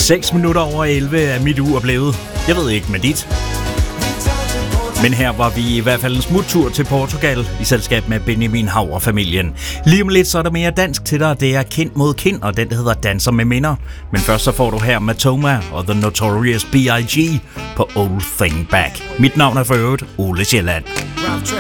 6 minutter over 11 er mit ur blevet. Jeg ved ikke med dit. Men her var vi i hvert fald en smuttur til Portugal i selskab med Benjamin Hav og familien. Lige om lidt så er der mere dansk til dig. Det er Kind mod Kind, og den der hedder Danser med minder. Men først så får du her Matoma og The Notorious B.I.G. på Old Thing Back. Mit navn er for øvrigt Ole Sjælland.